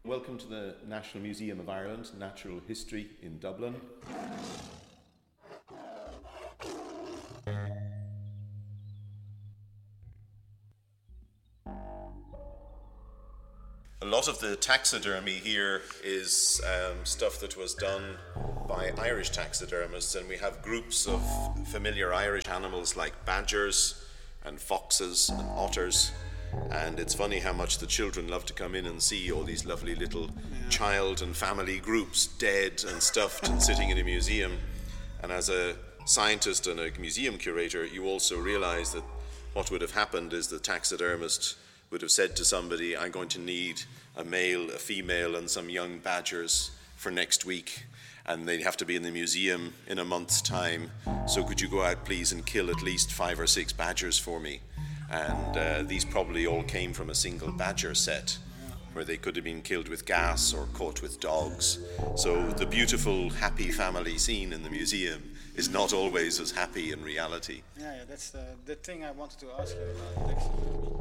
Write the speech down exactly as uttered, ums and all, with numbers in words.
Welcome to the National Museum of Ireland, Natural History in Dublin. A lot of the taxidermy here is um, stuff that was done by Irish taxidermists, and we have groups of familiar Irish animals like badgers and foxes and otters. And it's funny how much the children love to come in and see all these lovely little yeah. child and family groups, dead and stuffed and sitting in a museum. And as a scientist and a museum curator, you also realize that what would have happened is the taxidermist would have said to somebody, I'm going to need a male, a female, and some young badgers for next week. And they'd have to be in the museum in a month's time. So could you go out, please, and kill at least five or six badgers for me? And uh, these probably all came from a single badger set where they could have been killed with gas or caught with dogs. So the beautiful, happy family scene in the museum is not always as happy in reality. Yeah, yeah, that's the, the thing I wanted to ask you about.